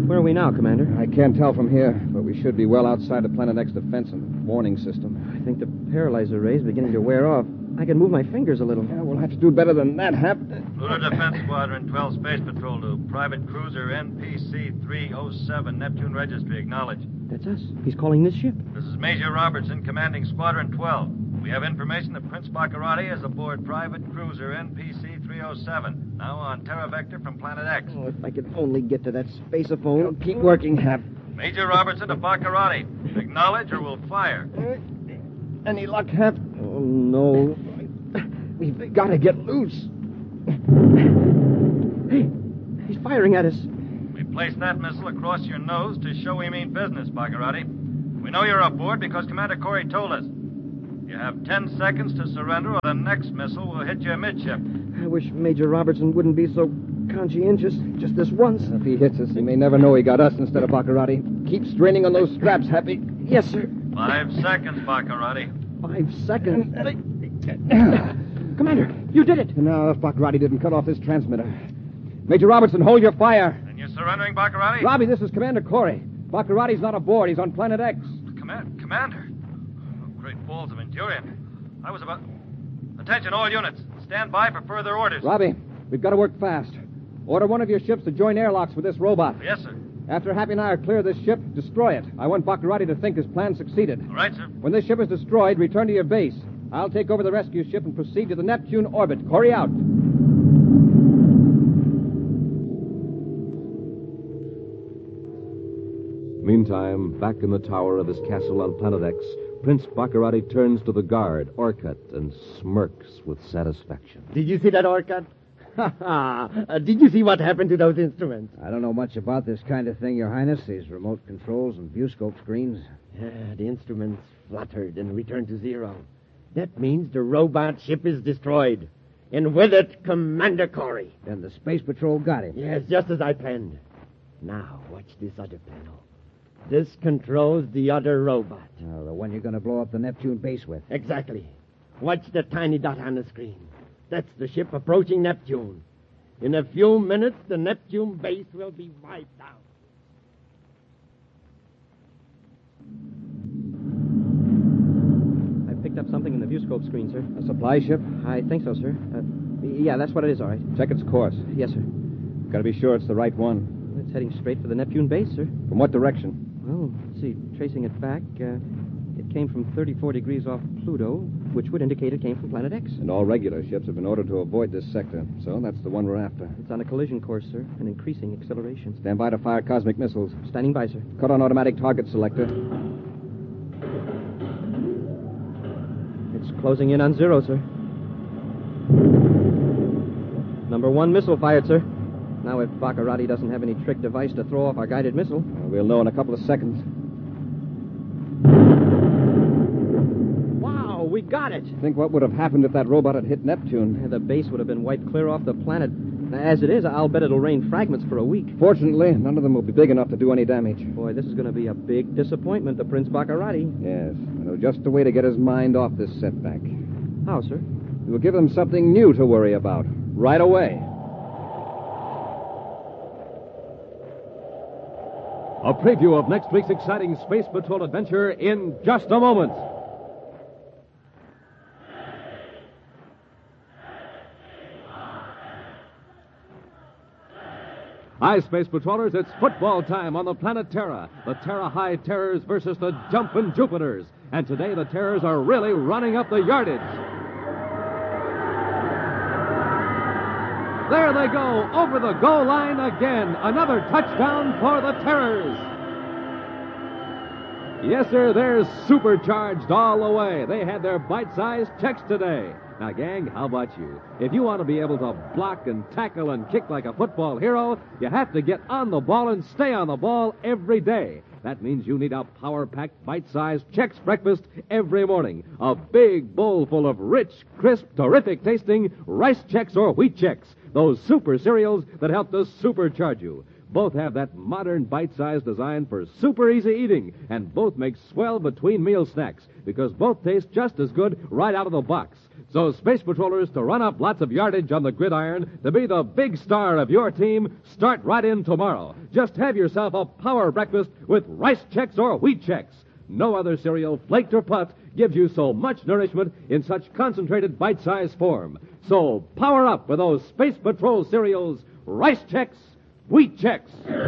Where are we now, Commander? I can't tell from here, but we should be well outside the Planet X defense and warning system. I think the paralyzer ray is beginning to wear off. I can move my fingers a little. Yeah, we'll have to do better than that, Hap. Lunar Defense Squadron 12 Space Patrol to Private Cruiser NPC 307, Neptune Registry. Acknowledge. That's us. He's calling this ship. This is Major Robertson, commanding Squadron 12. We have information that Prince Baccarati is aboard Private Cruiser NPC 307, now on Terra Vector from Planet X. Oh, if I could only get to that spaceophone. Well, keep working, Hap. Major Robertson to Baccarati. Acknowledge or we'll fire. Any luck, Hap? Oh, no. We've got to get loose. Hey, he's firing at us. We placed that missile across your nose to show we mean business, Baccarati. We know you're aboard because Commander Corey told us. You have 10 seconds to surrender or the next missile will hit you midship. I wish Major Robertson wouldn't be so conscientious. Just this once. If he hits us, he may never know he got us instead of Baccarati. Keep straining on those straps, Happy. Yes, sir. 5 seconds, Baccarati. 5 seconds. Commander, you did it. Now, if Baccarati didn't cut off this transmitter. Major Robertson, hold your fire. And you're surrendering, Baccarati? Robbie, this is Commander Corey. Baccarati's not aboard. He's on Planet X. Commander? Oh, great balls of Endurian. I was about... Attention, all units. Stand by for further orders. Robbie, we've got to work fast. Order one of your ships to join airlocks with this robot. Yes, sir. After Happy and I are clear of this ship, destroy it. I want Baccarati to think his plan succeeded. All right, sir. When this ship is destroyed, return to your base. I'll take over the rescue ship and proceed to the Neptune orbit. Corey out. Meantime, back in the tower of his castle on Planet X, Prince Baccarati turns to the guard, Orcut, and smirks with satisfaction. Did you see that, Orcut? Did you see what happened to those instruments? I don't know much about this kind of thing, Your Highness. These remote controls and viewscope screens. Yeah, the instruments fluttered and returned to zero. That means the robot ship is destroyed. And with it, Commander Corey. Then the Space Patrol got him. Yes, just as I planned. Now, watch this other panel. This controls the other robot. Oh, the one you're going to blow up the Neptune base with. Exactly. Watch the tiny dot on the screen. That's the ship approaching Neptune. In a few minutes, the Neptune base will be wiped out. I picked up something in the viewscope screen, sir. A supply ship? I think so, sir. Yeah, that's what it is, all right. Check its course. Yes, sir. Got to be sure it's the right one. It's heading straight for the Neptune base, sir. From what direction? Well, let's see. Tracing it back, it came from 34 degrees off Pluto, which would indicate it came from Planet X. And all regular ships have been ordered to avoid this sector, so that's the one we're after. It's on a collision course, sir, and increasing acceleration. Stand by to fire cosmic missiles. Standing by, sir. Cut on automatic target selector. It's closing in on zero, sir. Number 1 missile fired, sir. Now, if Baccarati doesn't have any trick device to throw off our guided missile... We'll know in a couple of seconds. Wow, we got it! Think what would have happened if that robot had hit Neptune. The base would have been wiped clear off the planet. As it is, I'll bet it'll rain fragments for a week. Fortunately, none of them will be big enough to do any damage. Boy, this is going to be a big disappointment to Prince Baccarati. Yes, I know just a way to get his mind off this setback. How, sir? We will give him something new to worry about. Right away. A preview of next week's exciting Space Patrol adventure in just a moment. Hi, Space Patrollers, it's football time on the planet Terra. The Terra High Terrors versus the Jumpin' Jupiters. And today the Terrors are really running up the yardage. There they go, over the goal line again. Another touchdown for the Terrors. Yes, sir, they're supercharged all the way. They had their bite-sized checks today. Now, gang, how about you? If you want to be able to block and tackle and kick like a football hero, you have to get on the ball and stay on the ball every day. That means you need a power-packed, bite-sized Chex breakfast every morning. A big bowl full of rich, crisp, terrific-tasting rice Chex or wheat Chex. Those super cereals that help to supercharge you. Both have that modern bite-sized design for super easy eating, and both make swell between meal snacks because both taste just as good right out of the box. So, Space Patrollers, to run up lots of yardage on the gridiron, to be the big star of your team, start right in tomorrow. Just have yourself a power breakfast with Rice Chex or Wheat Chex. No other cereal, flaked or puffed, gives you so much nourishment in such concentrated bite-sized form. So, power up with those Space Patrol cereals, Rice Chex, Wheat Chex.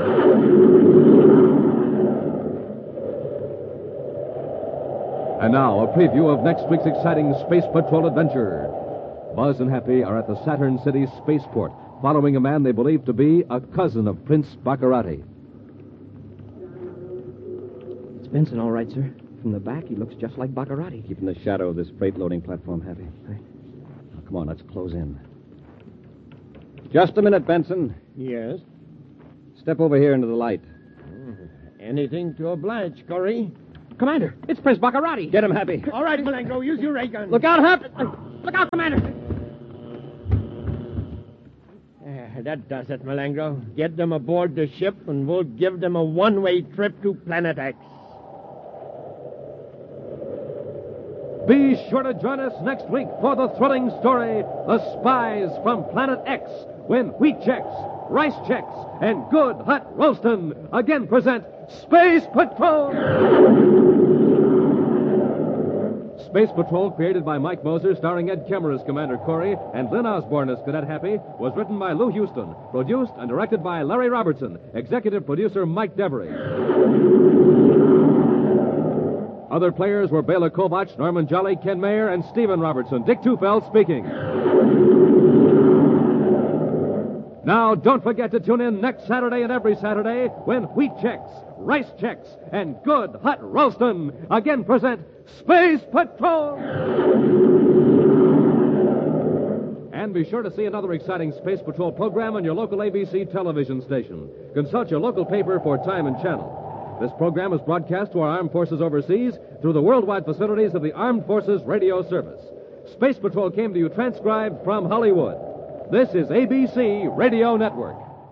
And now, a preview of next week's exciting Space Patrol adventure. Buzz and Happy are at the Saturn City spaceport, following a man they believe to be a cousin of Prince Baccarati. It's Benson, all right, sir. From the back, he looks just like Baccarati. Keep in the shadow of this freight loading platform, Happy. Right. Now, come on, let's close in. Just a minute, Benson. Yes? Step over here into the light. Anything to oblige, Corey. Commander, it's Prince Baccarati. Get him, Happy. All right, Malandro, use your ray gun. Look out, Hap! Look out, Commander! That does it, Malandro. Get them aboard the ship, and we'll give them a one-way trip to Planet X. Be sure to join us next week for the thrilling story, The Spies from Planet X, when Wheat Chex, Rice Chex, and Good Hot Roastin' again present Space Patrol! Space Patrol, created by Mike Moser, starring Ed Kemmer as Commander Corey and Lynn Osborne as Cadet Happy, was written by Lou Houston, produced and directed by Larry Robertson, executive producer Mike Devery. Other players were Bela Kovach, Norman Jolly, Ken Mayer, and Stephen Robertson. Dick Tufeld speaking. Now, don't forget to tune in next Saturday and every Saturday when Wheat Chex, Rice Chex, and Good Hot Roastin' again present Space Patrol! And be sure to see another exciting Space Patrol program on your local ABC television station. Consult your local paper for time and channel. This program is broadcast to our armed forces overseas through the worldwide facilities of the Armed Forces Radio Service. Space Patrol came to you transcribed from Hollywood. This is ABC Radio Network.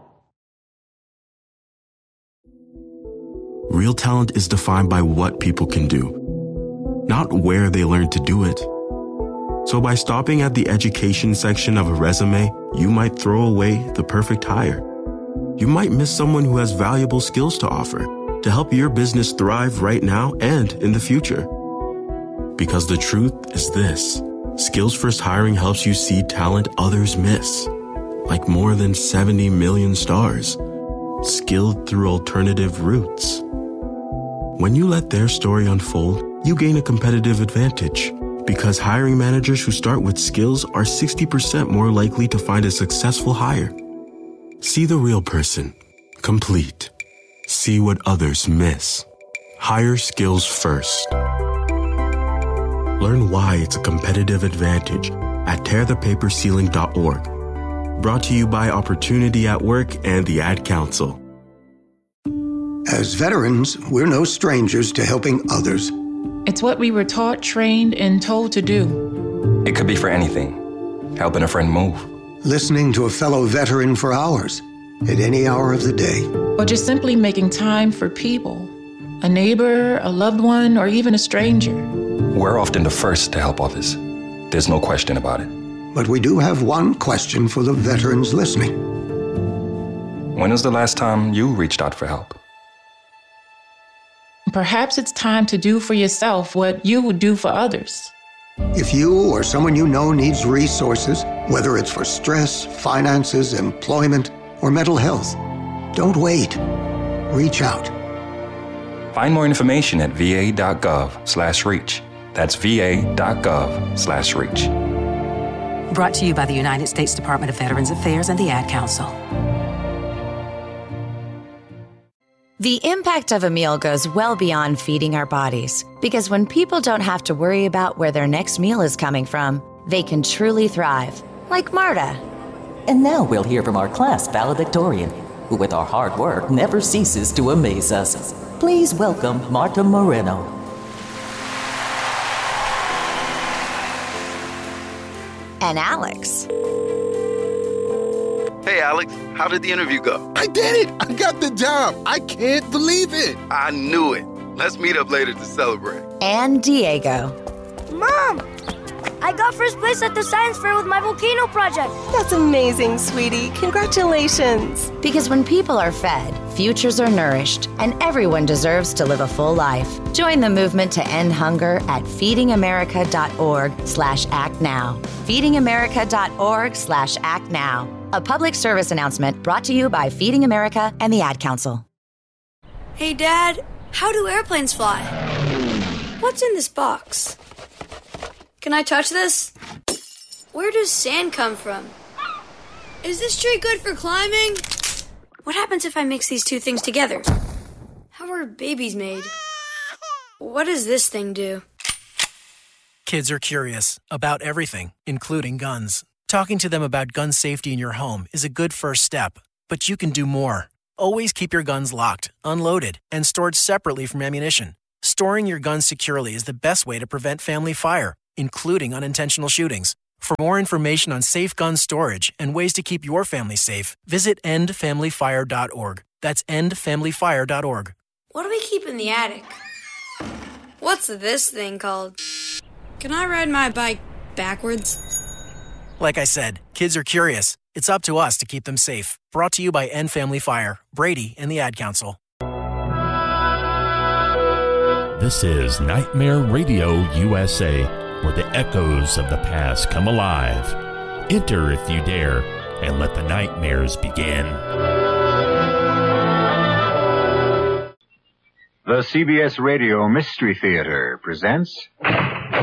Real talent is defined by what people can do, not where they learn to do it. So by stopping at the education section of a resume, you might throw away the perfect hire. You might miss someone who has valuable skills to offer to help your business thrive right now and in the future. Because the truth is this: Skills First Hiring helps you see talent others miss, like more than 70 million stars, skilled through alternative routes. When you let their story unfold, you gain a competitive advantage, because hiring managers who start with skills are 60% more likely to find a successful hire. See the real person, complete. See what others miss. Hire skills first. Learn why it's a competitive advantage at tearthepaperceiling.org. Brought to you by Opportunity at Work and the Ad Council. As veterans, we're no strangers to helping others. It's what we were taught, trained, and told to do. It could be for anything. Helping a friend move. Listening to a fellow veteran for hours, at any hour of the day. Or just simply making time for people. A neighbor, a loved one, or even a stranger. We're often the first to help others. There's no question about it. But we do have one question for the veterans listening. When was the last time you reached out for help? Perhaps it's time to do for yourself what you would do for others. If you or someone you know needs resources, whether it's for stress, finances, employment, or mental health, don't wait. Reach out. Find more information at va.gov/reach. That's va.gov/reach. Brought to you by the United States Department of Veterans Affairs and the Ad Council. The impact of a meal goes well beyond feeding our bodies, because when people don't have to worry about where their next meal is coming from, they can truly thrive, like Marta. And now we'll hear from our class valedictorian, who with our hard work never ceases to amaze us. Please welcome Marta Moreno. And Alex. Hey, Alex, how did the interview go? I did it! I got the job! I can't believe it! I knew it. Let's meet up later to celebrate. And Diego. Mom, I got first place at the science fair with my volcano project. That's amazing, sweetie. Congratulations. Because when people are fed, futures are nourished, and everyone deserves to live a full life. Join the movement to end hunger at feedingamerica.org/actnow. feedingamerica.org/actnow. A public service announcement brought to you by Feeding America and the Ad Council. Hey, Dad, how do airplanes fly? What's in this box? Can I touch this? Where does sand come from? Is this tree good for climbing? What happens if I mix these two things together? How are babies made? What does this thing do? Kids are curious about everything, including guns. Talking to them about gun safety in your home is a good first step, but you can do more. Always keep your guns locked, unloaded, and stored separately from ammunition. Storing your guns securely is the best way to prevent family fire, including unintentional shootings. For more information on safe gun storage and ways to keep your family safe, visit endfamilyfire.org. That's endfamilyfire.org. What do we keep in the attic? What's this thing called? Can I ride my bike backwards? Like I said, kids are curious. It's up to us to keep them safe. Brought to you by End Family Fire, Brady, and the Ad Council. This is Nightmare Radio USA, where the echoes of the past come alive. Enter if you dare, and let the nightmares begin. The CBS Radio Mystery Theater presents